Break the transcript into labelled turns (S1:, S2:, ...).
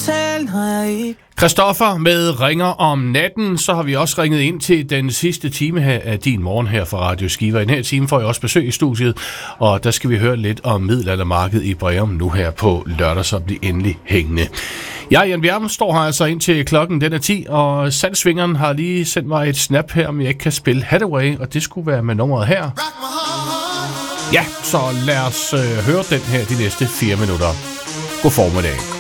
S1: Christoffer med Ringer om natten. Så har vi også ringet ind til den sidste time her af din morgen her fra Radio Skiva. I den her time får jeg også besøg i studiet, og der skal vi høre lidt om middelaldermarkedet i Breum nu her på lørdag, så bliver endelig hængende. Jeg, Jan Bjerm, står her altså indtil klokken den er 10, og Sandsvingeren har lige sendt mig et snap her, om jeg ikke kan spille Hathaway, og det skulle være med nummeret her. Ja, så lad os høre den her de næste 4 minutter. God formiddag.